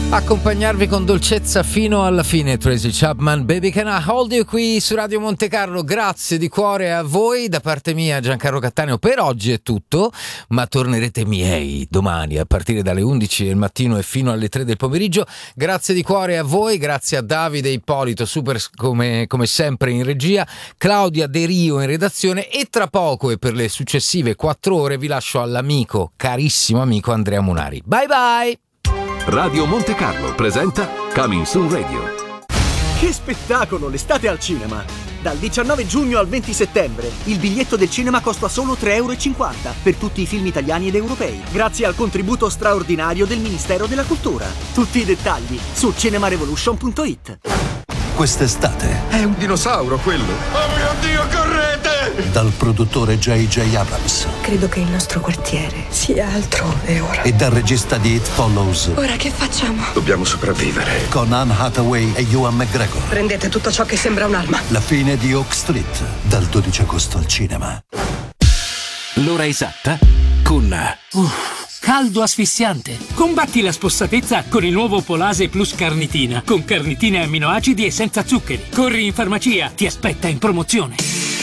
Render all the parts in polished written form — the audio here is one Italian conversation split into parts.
Accompagnarvi con dolcezza fino alla fine, Tracy Chapman, Baby Can I Hold You, qui su Radio Monte Carlo. Grazie di cuore a voi, da parte mia Giancarlo Cattaneo. Per oggi è tutto, ma tornerete miei domani a partire dalle 11 del mattino e fino alle 3 del pomeriggio. Grazie di cuore a voi, grazie a Davide Ippolito, super come sempre in regia, Claudia De Rio in redazione, e tra poco e per le successive 4 ore vi lascio all'amico, carissimo amico Andrea Munari. Bye bye! Radio Monte Carlo presenta Coming Soon Radio. Che spettacolo, l'estate al cinema! Dal 19 giugno al 20 settembre il biglietto del cinema costa solo 3,50 euro per tutti i film italiani ed europei, grazie al contributo straordinario del Ministero della Cultura. Tutti i dettagli su cinemarevolution.it. Quest'estate è un dinosauro quello. Oh mio Dio, correte! Dal produttore J.J. Abrams. Credo che il nostro quartiere sia altrove ora. E dal regista di It Follows. Ora che facciamo? Dobbiamo sopravvivere. Con Anne Hathaway e Ewan McGregor. Prendete tutto ciò che sembra un'arma. La fine di Oak Street, dal 12 agosto al cinema. L'ora esatta con caldo asfissiante. Combatti la spossatezza con il nuovo Polase Plus Carnitina, con carnitine, amminoacidi e senza zuccheri. Corri in farmacia, ti aspetta in promozione.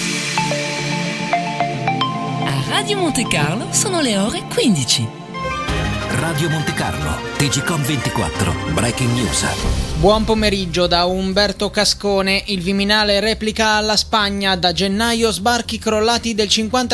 A Radio Monte Carlo sono le ore 15. Radio Monte Carlo, TGcom 24, Breaking News. Buon pomeriggio da Umberto Cascone. Il Viminale replica alla Spagna. Da gennaio sbarchi crollati del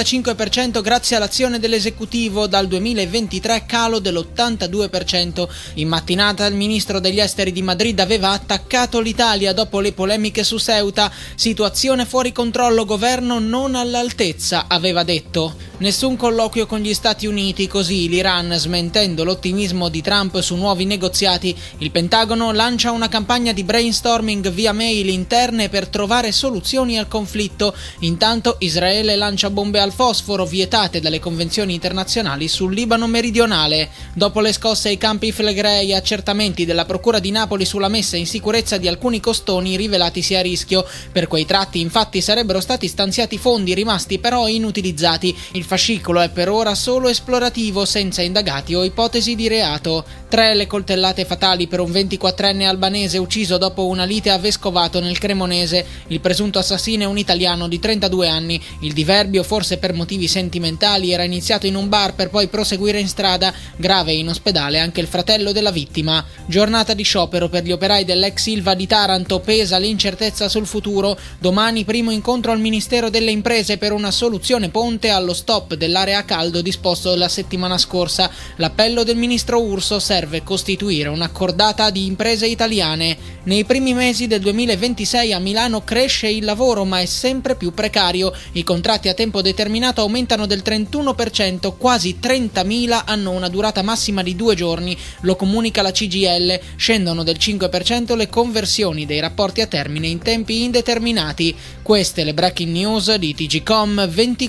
55% grazie all'azione dell'esecutivo. Dal 2023 calo dell'82%. In mattinata il ministro degli esteri di Madrid aveva attaccato l'Italia dopo le polemiche su Ceuta. Situazione fuori controllo, governo non all'altezza, aveva detto. Nessun colloquio con gli Stati Uniti, così l'Iran smentendo l'ottimismo di Trump su nuovi negoziati. Il Pentagono lancia una campagna di brainstorming via mail interne per trovare soluzioni al conflitto. Intanto Israele lancia bombe al fosforo vietate dalle convenzioni internazionali sul Libano meridionale. Dopo le scosse ai campi Flegrei, accertamenti della Procura di Napoli sulla messa in sicurezza di alcuni costoni rivelatisi a rischio. Per quei tratti infatti sarebbero stati stanziati fondi rimasti però inutilizzati. Il fascicolo è per ora solo esplorativo, senza indagati o ipotesi di reato. 3 le coltellate fatali per un 24enne albanese ucciso dopo una lite a Vescovato nel Cremonese. Il presunto assassino è un italiano di 32 anni. Il diverbio, forse per motivi sentimentali, era iniziato in un bar per poi proseguire in strada. Grave in ospedale anche il fratello della vittima. Giornata di sciopero per gli operai dell'ex Ilva di Taranto, pesa l'incertezza sul futuro. Domani primo incontro al Ministero delle Imprese per una soluzione ponte allo stop dell'area a caldo disposto la settimana scorsa. L'appello del ministro Urso serve costituire una cordata di imprese italiane. Nei primi mesi del 2026 a Milano cresce il lavoro, ma è sempre più precario. I contratti a tempo determinato aumentano del 31%, quasi 30.000 hanno una durata massima di 2 giorni, lo comunica la CGIL. Scendono del 5% le conversioni dei rapporti a termine in tempi indeterminati. Queste le breaking news di TGcom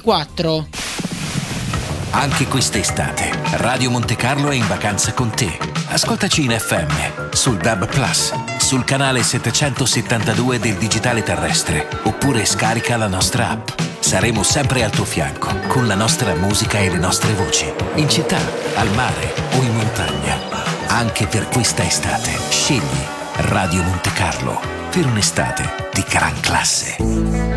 24. Anche quest'estate Radio Monte Carlo è in vacanza con te. Ascoltaci in FM, sul DAB+, sul canale 772 del digitale terrestre, oppure scarica la nostra app. Saremo sempre al tuo fianco, con la nostra musica e le nostre voci, in città, al mare o in montagna. Anche per questa estate, scegli Radio Monte Carlo per un'estate di gran classe.